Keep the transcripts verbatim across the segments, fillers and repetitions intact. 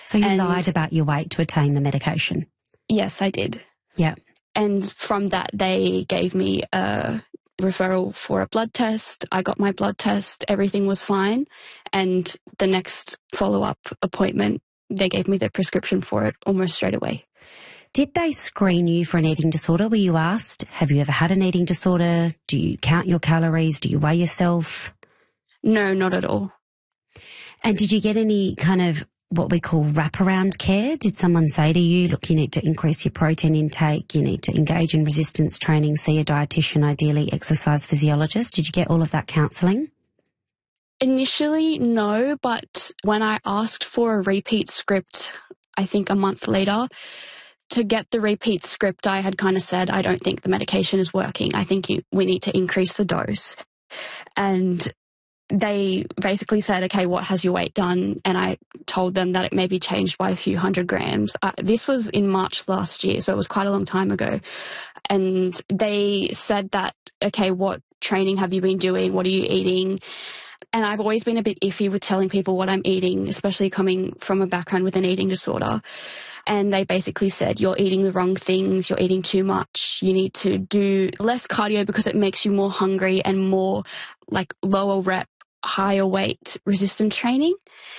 So you and, lied about your weight to attain the medication? Yes, I did. Yeah. And from that, they gave me a referral for a blood test. I got my blood test. Everything was fine. And the next follow-up appointment, they gave me the prescription for it almost straight away. Did they screen you for an eating disorder? Were you asked, have you ever had an eating disorder? Do you count your calories? Do you weigh yourself? No, not at all. And did you get any kind of what we call wraparound care? Did someone say to you, look, you need to increase your protein intake, you need to engage in resistance training, see a dietitian, ideally exercise physiologist? Did you get all of that counselling? Initially, no, but when I asked for a repeat script, I think a month later, to get the repeat script, I had kind of said, I don't think the medication is working. I think you, we need to increase the dose. And they basically said, okay, what has your weight done? And I told them that it maybe changed by a few hundred grams. Uh, this was in March last year, so it was quite a long time ago. And they said that, okay, what training have you been doing? What are you eating? And I've always been a bit iffy with telling people what I'm eating, especially coming from a background with an eating disorder. And they basically said, you're eating the wrong things, you're eating too much, you need to do less cardio because it makes you more hungry and more like lower rep, higher weight resistance training.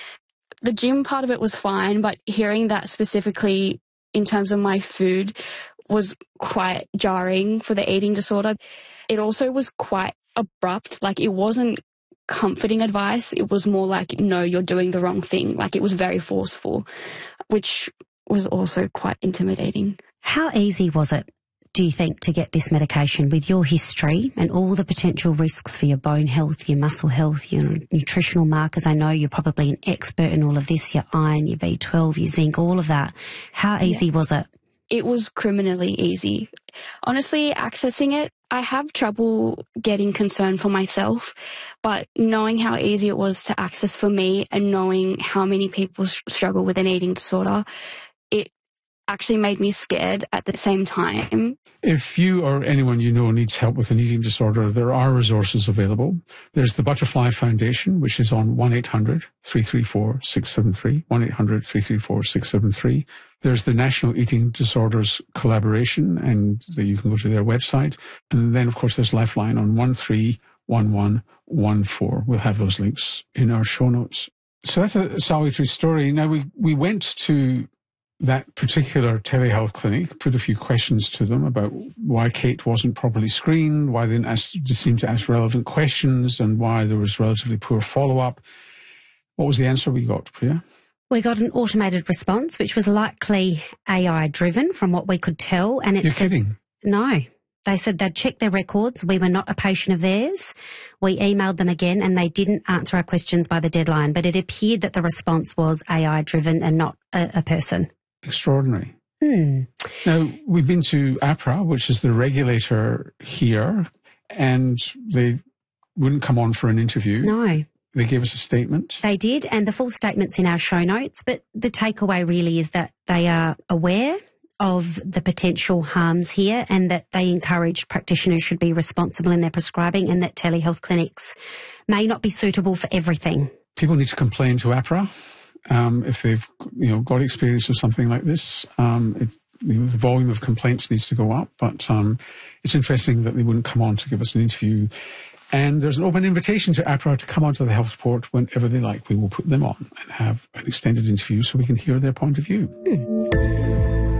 The gym part of it was fine, but hearing that specifically in terms of my food was quite jarring for the eating disorder. It also was quite abrupt, like it wasn't comforting advice. It was more like, no, you're doing the wrong thing. Like it was very forceful, which was also quite intimidating. How easy was it, do you think, to get this medication with your history and all the potential risks for your bone health, your muscle health, your nutritional markers? I know you're probably an expert in all of this, your iron, your B twelve, your zinc, all of that. How easy yeah. was it? It was criminally easy. Honestly, accessing it, I have trouble getting concerned for myself, but knowing how easy it was to access for me and knowing how many people struggle with an eating disorder, it actually made me scared at the same time. If you or anyone you know needs help with an eating disorder, there are resources available. There's the Butterfly Foundation, which is on one eight hundred, three three four, six seven three, one eight hundred, three three four, six seven three. There's the National Eating Disorders Collaboration, and the, you can go to their website. And then, of course, there's Lifeline on one three one one one four. We'll have those links in our show notes. So that's a salutary story. Now, we, we went to that particular telehealth clinic, put a few questions to them about why Kate wasn't properly screened, why they didn't ask, just seem to ask relevant questions, and why there was relatively poor follow-up. What was the answer we got, Priya? We got an automated response, which was likely A I-driven from what we could tell. And it You're said, kidding? No. They said they'd checked their records. We were not a patient of theirs. We emailed them again and they didn't answer our questions by the deadline. But it appeared that the response was A I-driven and not a, a person. Extraordinary. Hmm. Now, we've been to APRA, which is the regulator here, and they wouldn't come on for an interview. No. They gave us a statement. They did, and the full statement's in our show notes, but the takeaway really is that they are aware of the potential harms here and that they encourage practitioners should be responsible in their prescribing and that telehealth clinics may not be suitable for everything. People need to complain to APRA. Um, if they've, you know, got experience of something like this, um, it, you know, the volume of complaints needs to go up. But um, it's interesting that they wouldn't come on to give us an interview. And there's an open invitation to APRA to come onto the Health Report whenever they like. We will put them on and have an extended interview so we can hear their point of view. Hmm.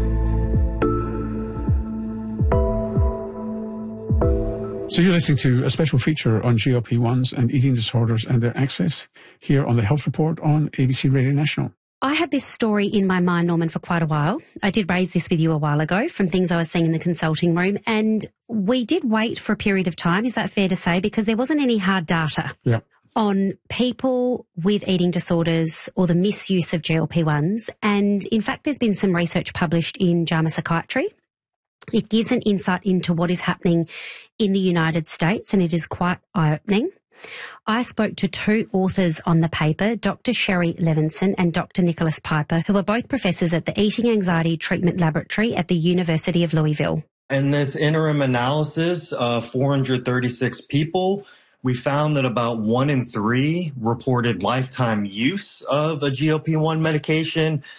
So you're listening to a special feature on G L P ones and eating disorders and their access here on the Health Report on A B C Radio National. I had this story in my mind, Norman, for quite a while. I did raise this with you a while ago from things I was seeing in the consulting room, and we did wait for a period of time, is that fair to say, because there wasn't any hard data yeah. on people with eating disorders or the misuse of G L P ones. And in fact, there's been some research published in JAMA Psychiatry. It gives an insight into what is happening in the United States, and it is quite eye-opening. I spoke to two authors on the paper, Doctor Sherry Levinson and Doctor Nicholas Piper, who are both professors at the Eating Anxiety Treatment Laboratory at the University of Louisville. In this interim analysis of four hundred thirty-six people, we found that about one in three reported lifetime use of a G L P one medication.